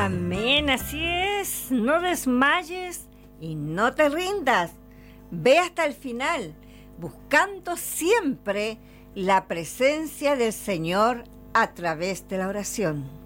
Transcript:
Amén, así es. No desmayes y no te rindas. Ve hasta el final, buscando siempre la presencia del Señor a través de la oración.